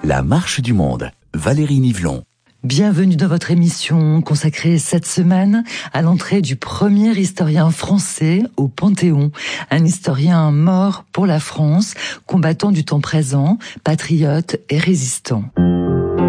La marche du monde. Valérie Nivelon. Bienvenue dans votre émission consacrée cette semaine à l'entrée du premier historien français au Panthéon. Un historien mort pour la France, combattant du temps présent, patriote et résistant.